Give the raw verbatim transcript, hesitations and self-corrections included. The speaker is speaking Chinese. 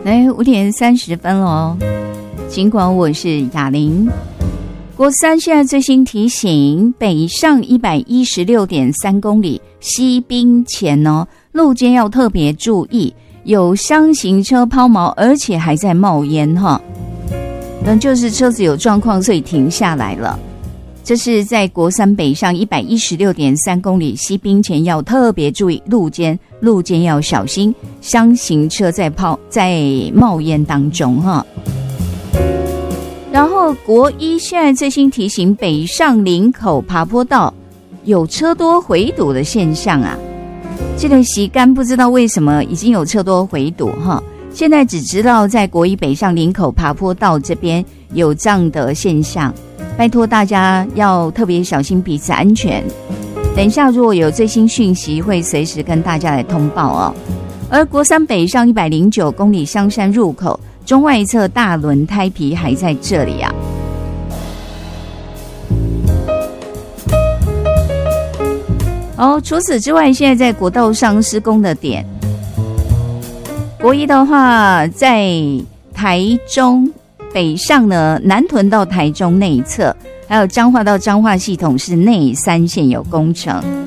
来五点三十分哦，尽管我是雅玲。国三现在最新提醒，北上一百一十六点三公里西滨前哦，路肩要特别注意，有箱型车抛锚，而且还在冒烟哈。嗯，就是车子有状况，所以停下来了。这是在国三北上一百一十六点三公里西滨前要特别注意，路肩路肩要小心，箱型车在抛在冒烟当中哈。然后国一现在最新提醒，北上林口爬坡道有车多回堵的现象啊。这个时间不知道为什么已经有车多回堵哈，现在只知道在国一北上林口爬坡道这边有这样的现象，拜托大家要特别小心彼此安全。等一下如果有最新讯息会随时跟大家来通报哦。而国三北上一百零九公里香山入口中外侧大轮胎皮还在这里啊。哦，除此之外，现在在国道上施工的点，国一的话，在台中北上呢，南屯到台中内侧，还有彰化到彰化系统是内三线有工程。